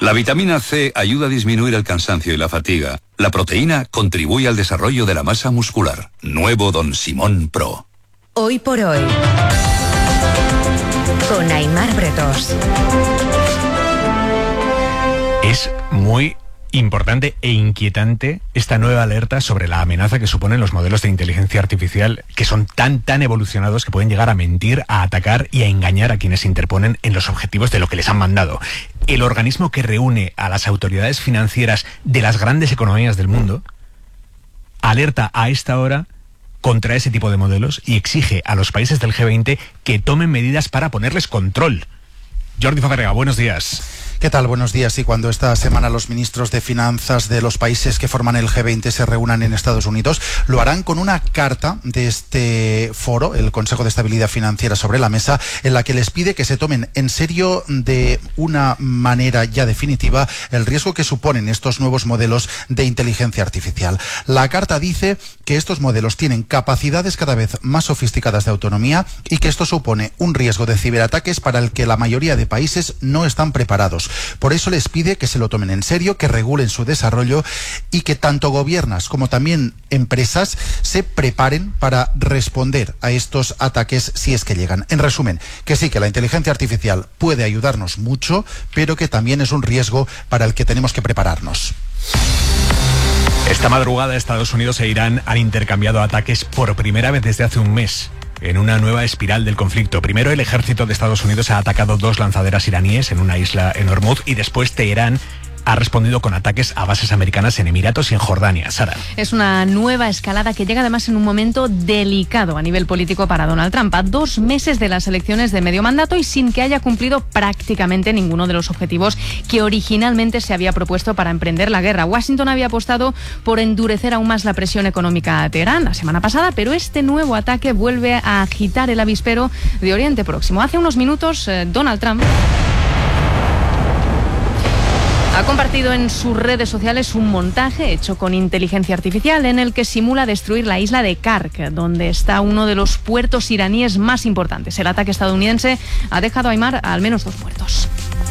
La vitamina C ayuda a disminuir el cansancio y la fatiga. La proteína contribuye al desarrollo de la masa muscular. Nuevo Don Simón Pro. Hoy por hoy, con Aimar Bretos. Es muy importante e inquietante esta nueva alerta sobre la amenaza que suponen los modelos de inteligencia artificial, que son tan evolucionados que pueden llegar a mentir, a atacar y a engañar a quienes se interponen en los objetivos de lo que les han mandado. El organismo que reúne a las autoridades financieras de las grandes economías del mundo alerta a esta hora contra ese tipo de modelos y exige a los países del G20 que tomen medidas para ponerles control. Jordi Fabrega, buenos días. ¿Qué tal? Buenos días. Y cuando esta semana los ministros de finanzas de los países que forman el G20 se reúnan en Estados Unidos, lo harán con una carta de este foro, el Consejo de Estabilidad Financiera, sobre la mesa, en la que les pide que se tomen en serio de una manera ya definitiva el riesgo que suponen estos nuevos modelos de inteligencia artificial. La carta dice que estos modelos tienen capacidades cada vez más sofisticadas de autonomía y que esto supone un riesgo de ciberataques para el que la mayoría de países no están preparados. Por eso les pide que se lo tomen en serio, que regulen su desarrollo y que tanto gobiernos como también empresas se preparen para responder a estos ataques si es que llegan. En resumen, que sí, que la inteligencia artificial puede ayudarnos mucho, pero que también es un riesgo para el que tenemos que prepararnos. Esta madrugada Estados Unidos e Irán han intercambiado ataques por primera vez desde hace un mes, en una nueva espiral del conflicto. Primero, el ejército de Estados Unidos ha atacado 2 lanzaderas iraníes en una isla en Hormuz y después Teherán ha respondido con ataques a bases americanas en Emiratos y en Jordania. Sara. Es una nueva escalada que llega además en un momento delicado a nivel político para Donald Trump. A 2 meses de las elecciones de medio mandato y sin que haya cumplido prácticamente ninguno de los objetivos que originalmente se había propuesto para emprender la guerra. Washington había apostado por endurecer aún más la presión económica a Teherán la semana pasada, pero este nuevo ataque vuelve a agitar el avispero de Oriente Próximo. Hace unos minutos, Donald Trump ha compartido en sus redes sociales un montaje hecho con inteligencia artificial en el que simula destruir la isla de Kark, donde está uno de los puertos iraníes más importantes. El ataque estadounidense ha dejado a Aimar al menos 2 muertos.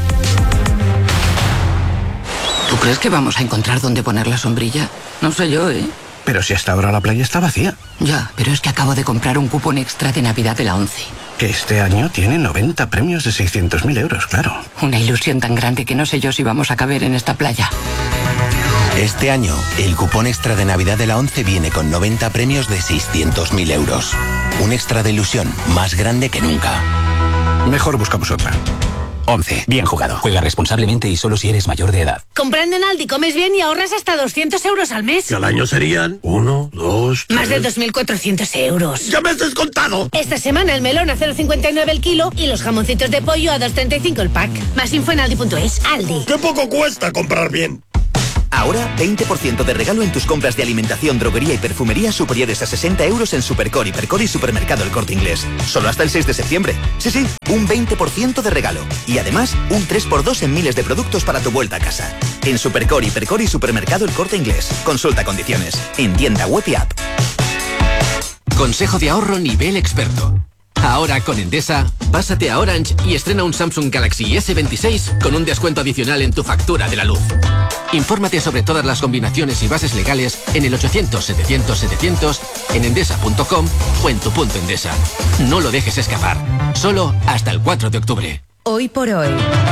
¿Tú crees que vamos a encontrar dónde poner la sombrilla? No sé yo, ¿eh? Pero si hasta ahora la playa está vacía. Ya, pero es que acabo de comprar un cupón extra de Navidad de la ONCE. Que este año tiene 90 premios de 600.000 euros, claro. Una ilusión tan grande que no sé yo si vamos a caber en esta playa. Este año, el cupón extra de Navidad de la ONCE viene con 90 premios de 600.000 euros. Un extra de ilusión más grande que nunca. Mejor buscamos otra. ONCE. Bien jugado. Juega responsablemente y solo si eres mayor de edad. Comprando en Aldi comes bien y ahorras hasta 200 euros al mes. Que al año serían 1, 2, 3... Más de 2.400 euros. ¡Ya me has descontado! Esta semana el melón a 0,59 el kilo y los jamoncitos de pollo a 2,35 el pack. Más info en aldi.es. Aldi. ¡Qué poco cuesta comprar bien! Ahora, 20% de regalo en tus compras de alimentación, droguería y perfumería superiores a 60 euros en Supercore, Hipercor y Supermercado El Corte Inglés. Solo hasta el 6 de septiembre. Sí, un 20% de regalo. Y además, un 3x2 en miles de productos para tu vuelta a casa. En Supercore, Hipercor y Supermercado El Corte Inglés. Consulta condiciones. En tienda web y app. Consejo de ahorro nivel experto. Ahora con Endesa, pásate a Orange y estrena un Samsung Galaxy S26 con un descuento adicional en tu factura de la luz. Infórmate sobre todas las combinaciones y bases legales en el 800-700-700, en endesa.com o en tu punto Endesa. No lo dejes escapar. Solo hasta el 4 de octubre. Hoy por hoy,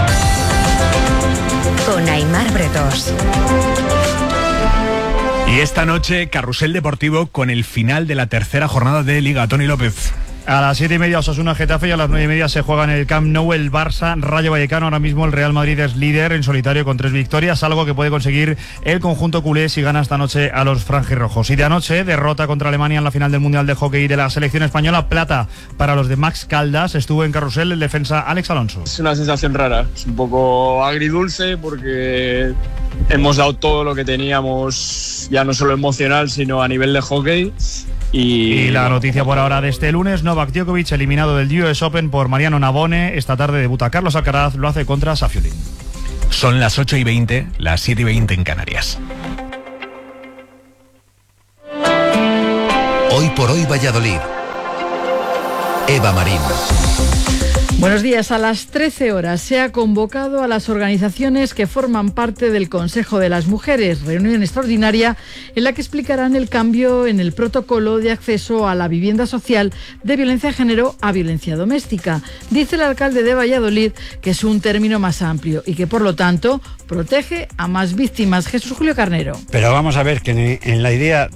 con Aimar Bretos. Y esta noche, carrusel deportivo con el final de la tercera jornada de Liga. Tony López. A las 7:30 Osasuna Getafe y a las 9:30 se juega en el Camp Nou el Barça Rayo Vallecano. Ahora mismo el Real Madrid es líder en solitario con 3 victorias, algo que puede conseguir el conjunto culé si gana esta noche a los franjirrojos. Y de anoche, derrota contra Alemania en la final del Mundial de Hockey de la selección española, plata para los de Max Caldas. Estuvo en carrusel el defensa Alex Alonso. Es una sensación rara, es un poco agridulce porque hemos dado todo lo que teníamos, ya no solo emocional, sino a nivel de hockey. Y la noticia por ahora de este lunes, Novak Djokovic eliminado del US Open por Mariano Navone. Esta tarde debuta Carlos Alcaraz, lo hace contra Safiullin. Son las 8:20, las 7:20 en Canarias. Hoy por hoy Valladolid. Eva Marín. Buenos días. A las 13 horas se ha convocado a las organizaciones que forman parte del Consejo de las Mujeres, reunión extraordinaria en la que explicarán el cambio en el protocolo de acceso a la vivienda social de violencia de género a violencia doméstica. Dice el alcalde de Valladolid que es un término más amplio y que, por lo tanto, protege a más víctimas. Jesús Julio Carnero. Pero vamos a ver que en la idea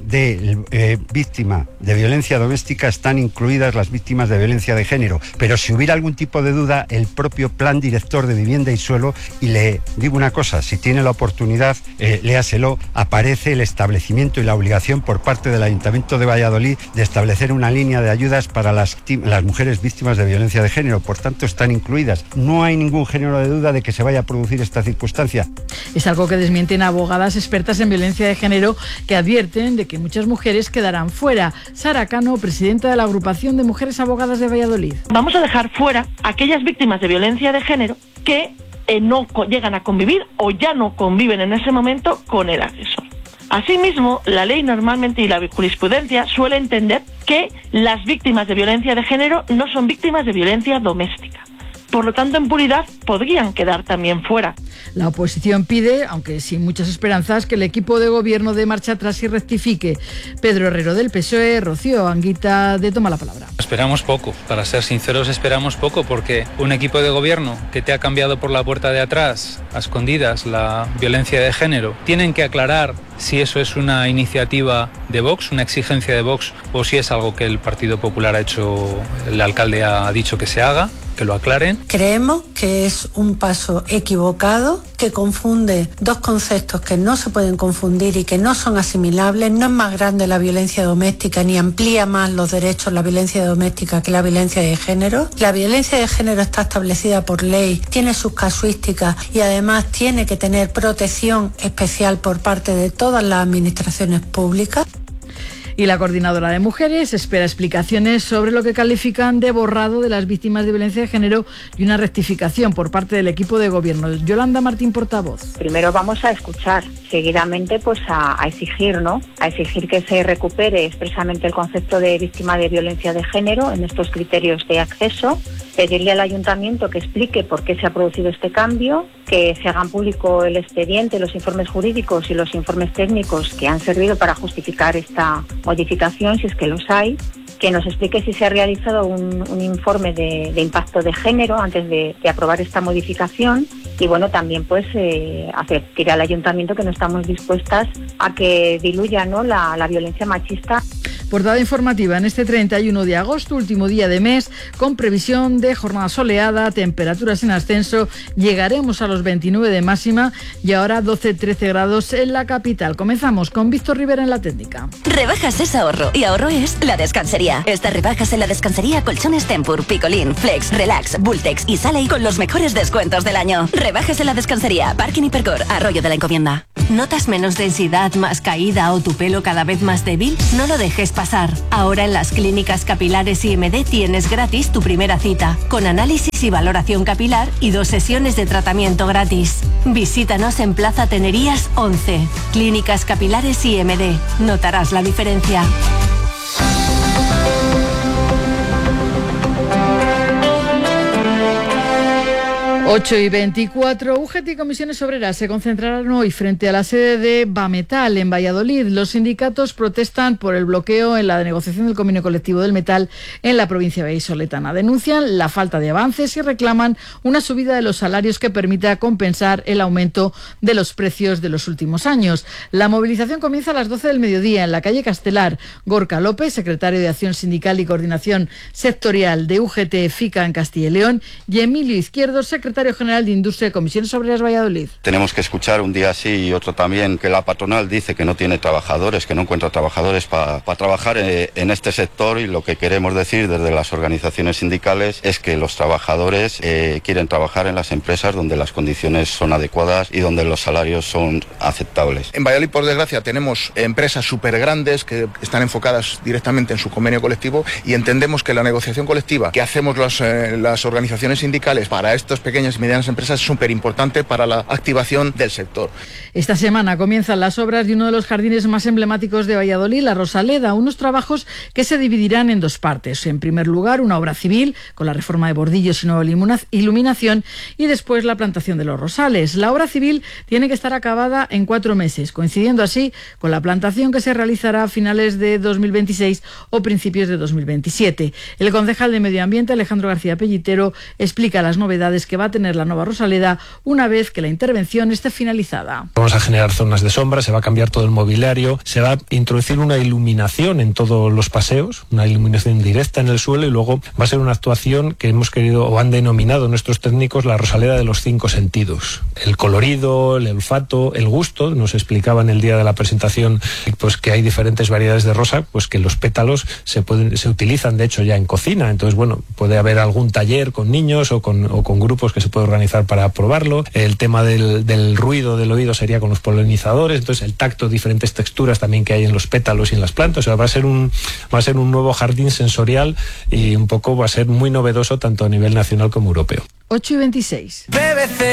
de víctima de violencia doméstica están incluidas las víctimas de violencia de género, pero si hubiera algún tipo de duda, el propio Plan Director de Vivienda y Suelo, y le digo una cosa, si tiene la oportunidad, léaselo, aparece el establecimiento y la obligación por parte del Ayuntamiento de Valladolid de establecer una línea de ayudas para las mujeres víctimas de violencia de género, por tanto están incluidas. No hay ningún género de duda de que se vaya a producir esta circunstancia. Es algo que desmienten abogadas expertas en violencia de género, que advierten de que muchas mujeres quedarán fuera. Sara Cano, presidenta de la Agrupación de Mujeres Abogadas de Valladolid. Vamos a dejar fuera aquellas víctimas de violencia de género que no llegan a convivir o ya no conviven en ese momento con el agresor. Asimismo, la ley normalmente y la jurisprudencia suele entender que las víctimas de violencia de género no son víctimas de violencia doméstica. Por lo tanto, en puridad podrían quedar también fuera. La oposición pide, aunque sin muchas esperanzas, que el equipo de gobierno dé marcha atrás y rectifique. Pedro Herrero del PSOE, Rocío Anguita de Toma la Palabra. Esperamos poco, para ser sinceros esperamos poco, porque un equipo de gobierno que te ha cambiado por la puerta de atrás, a escondidas, la violencia de género, tienen que aclarar si eso es una iniciativa de Vox, una exigencia de Vox, o si es algo que el Partido Popular ha hecho, el alcalde ha dicho que se haga, que lo aclaren. Creemos que es un paso equivocado, que confunde dos conceptos que no se pueden confundir y que no son asimilables. No es más grande la violencia doméstica ni amplía más los derechos la violencia doméstica que la violencia de género. La violencia de género está establecida por ley, tiene sus casuísticas y además tiene que tener protección especial por parte de todas las administraciones públicas. Y la coordinadora de mujeres espera explicaciones sobre lo que califican de borrado de las víctimas de violencia de género y una rectificación por parte del equipo de gobierno. Yolanda Martín, portavoz. Primero vamos a escuchar, seguidamente pues a exigir, ¿no? A exigir que se recupere expresamente el concepto de víctima de violencia de género en estos criterios de acceso, pedirle al ayuntamiento que explique por qué se ha producido este cambio, que se hagan público el expediente, los informes jurídicos y los informes técnicos que han servido para justificar esta modificación, si es que los hay, que nos explique si se ha realizado un informe de impacto de género antes de aprobar esta modificación y bueno, también pues advertir al ayuntamiento que no estamos dispuestas a que diluya, ¿no?, la violencia machista. Portada informativa en este 31 de agosto, último día de mes, con previsión de jornada soleada, temperaturas en ascenso, llegaremos a los 29 de máxima y ahora 12-13 grados en la capital. Comenzamos con Víctor Rivera en la técnica. Rebajas es ahorro y ahorro es La Descansería. Estas rebajas en La Descansería, colchones Tempur, Picolín, Flex, Relax, Bultex y Sale con los mejores descuentos del año. Rebajas en La Descansería, Parking Hipercor, Arroyo de la Encomienda. ¿Notas menos densidad, más caída o tu pelo cada vez más débil? No lo dejes pasar. Ahora en las clínicas capilares IMD tienes gratis tu primera cita, con análisis y valoración capilar y 2 sesiones de tratamiento gratis. Visítanos en Plaza Tenerías 11. Clínicas capilares IMD. Notarás la diferencia. 8:24, UGT y comisiones obreras se concentrarán hoy frente a la sede de Bametal en Valladolid. Los sindicatos protestan por el bloqueo en la negociación del convenio colectivo del metal en la provincia vallisoletana. Denuncian la falta de avances y reclaman una subida de los salarios que permita compensar el aumento de los precios de los últimos años. La movilización comienza a las 12 del mediodía en la calle Castelar. Gorka López, secretario de Acción Sindical y Coordinación Sectorial de UGT FICA en Castilla y León, y Emilio Izquierdo, secretario general de Industria y Comisiones Obreras Valladolid. Tenemos que escuchar un día sí y otro también que la patronal dice que no tiene trabajadores, que no encuentra trabajadores para trabajar en este sector, y lo que queremos decir desde las organizaciones sindicales es que los trabajadores quieren trabajar en las empresas donde las condiciones son adecuadas y donde los salarios son aceptables. En Valladolid, por desgracia, tenemos empresas súper grandes que están enfocadas directamente en su convenio colectivo, y entendemos que la negociación colectiva que hacemos las organizaciones sindicales para estas pequeñas pequeñas y medianas empresas es súper importante para la activación del sector. Esta semana comienzan las obras de uno de los jardines más emblemáticos de Valladolid, la Rosaleda, unos trabajos que se dividirán en dos partes. En primer lugar, una obra civil, con la reforma de bordillos y nueva iluminación, y después la plantación de los rosales. La obra civil tiene que estar acabada en 4 meses, coincidiendo así con la plantación que se realizará a finales de 2026 o principios de 2027. El concejal de Medio Ambiente, Alejandro García Pellitero, explica las novedades que va a tener la nueva Rosaleda una vez que la intervención esté finalizada. Vamos a generar zonas de sombra, se va a cambiar todo el mobiliario, se va a introducir una iluminación en todos los paseos, una iluminación directa en el suelo, y luego va a ser una actuación que hemos querido o han denominado nuestros técnicos la Rosaleda de los 5 sentidos. El colorido, el olfato, el gusto. Nos explicaban el día de la presentación pues que hay diferentes variedades de rosa, pues que los pétalos se utilizan de hecho ya en cocina. Entonces, bueno, puede haber algún taller con niños o con grupos que se puede organizar para probarlo. El tema del ruido del oído sería con los polinizadores. Entonces, el tacto, diferentes texturas también que hay en los pétalos y en las plantas. O sea, va a ser un nuevo jardín sensorial y un poco va a ser muy novedoso tanto a nivel nacional como europeo. 8:26. BBC